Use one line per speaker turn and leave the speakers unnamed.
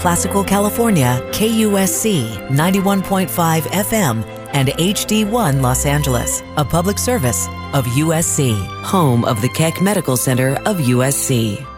Classical California, KUSC 91.5 FM, and HD1 Los Angeles, a public service of USC, home of the Keck Medical Center of USC.